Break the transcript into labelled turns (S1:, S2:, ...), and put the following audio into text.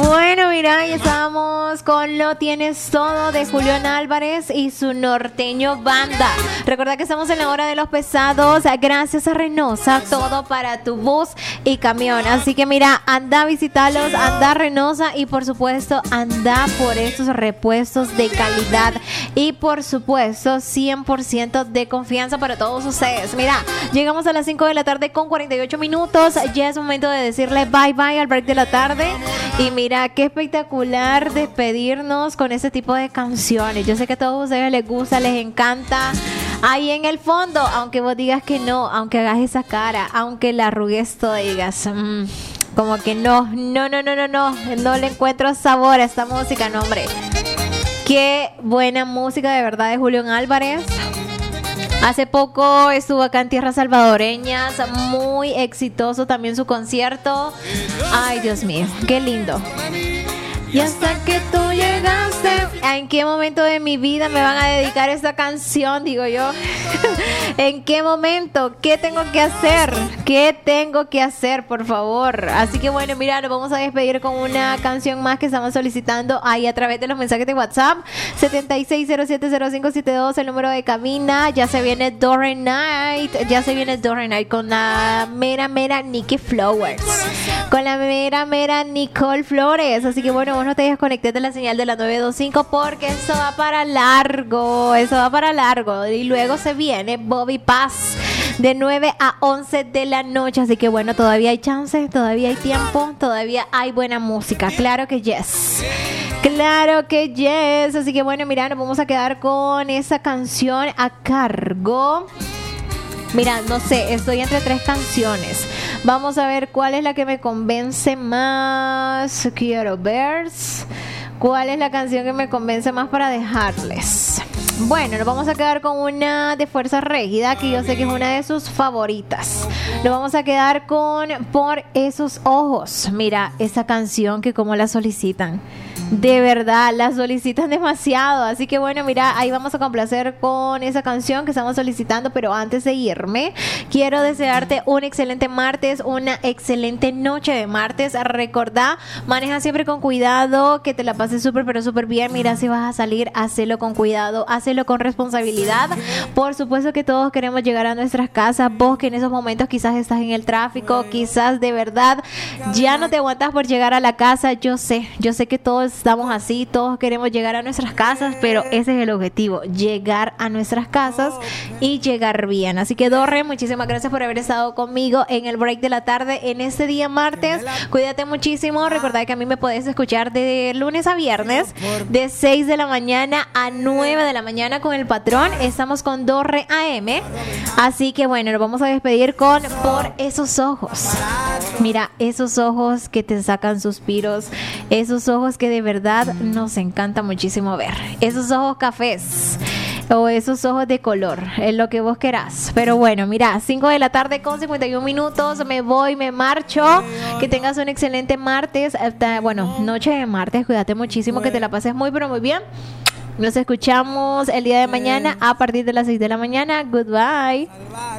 S1: Bueno, mira, ya estábamos con Lo Tienes Todo de Julián Álvarez y su norteño banda. Recuerda que estamos en la hora de los pesados. Gracias a Reynosa, todo para tu bus y camión. Así que mira, anda a visitarlos, anda a Reynosa y por supuesto anda por estos repuestos de calidad y por supuesto 100% de confianza para todos ustedes. Mira, llegamos a las 5 de la tarde con 48 minutos. Ya es momento de decirle bye bye al break de la tarde. Y mira, qué espectacular despedirnos con ese tipo de canciones. Yo sé que a todos ustedes les gusta, les encanta. Ahí en el fondo, aunque vos digas que no, aunque hagas esa cara, aunque la arrugues todo y digas, como que no le encuentro sabor a esta música, no, hombre. Qué buena música de verdad de Julián Álvarez. Hace poco estuvo acá en tierras salvadoreñas, muy exitoso también su concierto. Ay, Dios mío, qué lindo. Y hasta que tú llegaste, ¿en qué momento de mi vida me van a dedicar esta canción? Digo yo. ¿En qué momento? ¿Qué tengo que hacer? ¿Qué tengo que hacer, por favor? Así que bueno, mira, nos vamos a despedir con una canción más que estamos solicitando ahí a través de los mensajes de WhatsApp. 76070572, el número de cabina. Ya se viene Dore Night. Ya se viene Dore Night con la mera Nikki Flowers. Con la mera Nicole Flores. Así que bueno, vos no te desconectes de la señal de la 925 porque eso va para largo. Eso va para largo. Y luego se viene Bobby Paz de 9 a 11 de la noche. Así que bueno, todavía hay chance, todavía hay tiempo, todavía hay buena música. Claro que yes. Claro que yes. Así que bueno, mira, nos vamos a quedar con esa canción a cargo. Mira, no sé, estoy entre 3 canciones. Vamos a ver cuál es la que me convence más. Quiero ver cuál es la canción que me convence más para dejarles. Bueno, nos vamos a quedar con una de Fuerza Régida, que yo sé que es una de sus favoritas. Nos vamos a quedar con Por Esos Ojos. Mira, esa canción que como la solicitan. De verdad, la solicitan demasiado. Así que bueno, mira, ahí vamos a complacer con esa canción que estamos solicitando. Pero antes de irme, quiero desearte un excelente martes, una excelente noche de martes. Recordá, maneja siempre con cuidado, que te la pases súper, pero súper bien. Mira, si vas a salir, hacelo con cuidado, hacelo con responsabilidad. Por supuesto que todos queremos llegar a nuestras casas. Vos que en esos momentos quizás estás en el tráfico, quizás de verdad ya no te aguantas por llegar a la casa. Yo sé que todos estamos así, todos queremos llegar a nuestras casas, pero ese es el objetivo, llegar a nuestras casas y llegar bien. Así que Dorre, muchísimas gracias por haber estado conmigo en el break de la tarde en este día martes. Cuídate muchísimo. Recordad que a mí me podés escuchar de lunes a viernes de 6 de la mañana a 9 de la mañana con el patrón. Estamos con Dorre AM. Así que bueno, nos vamos a despedir con Por Esos Ojos. Mira, esos ojos que te sacan suspiros, esos ojos que de verdad nos encanta muchísimo ver, esos ojos cafés o esos ojos de color, es lo que vos querás. Pero bueno, mira, 5 de la tarde con 51 minutos, me voy, me marcho. Que tengas un excelente martes, bueno, noche de martes. Cuídate muchísimo, que te la pases muy pero muy bien. Nos escuchamos el día de mañana a partir de las 6 de la mañana. Goodbye.